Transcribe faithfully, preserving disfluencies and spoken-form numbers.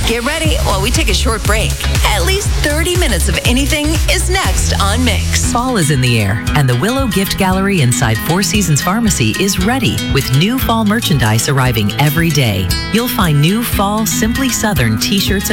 Get ready while we take a short break. At least thirty minutes of anything is next on Mix. Fall is in the air, and the Willow Gift Gallery inside Four Seasons Pharmacy is ready with new fall merchandise arriving every day. You'll find new fall Simply Southern t-shirts